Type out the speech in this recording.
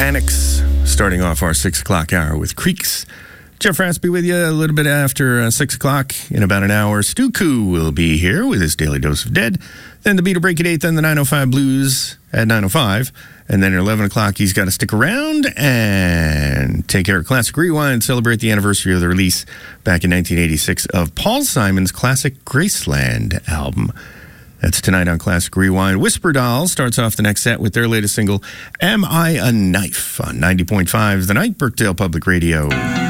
Annex, starting off our 6 o'clock hour with Creeks. Jeff Raspy with you a little bit after 6 o'clock. In about an hour, Stu Koo will be here with his daily dose of dead. Then the beat will break at 8, then the 905 Blues at 905. And then at 11 o'clock, he's got to stick around and take care of Classic Rewind, celebrate the anniversary of the release back in 1986 of Paul Simon's classic Graceland album. That's tonight on Classic Rewind. Whisper Doll starts off the next set with their latest single, Am I a Knife, on 90.5 The Night, Birkdale Public Radio.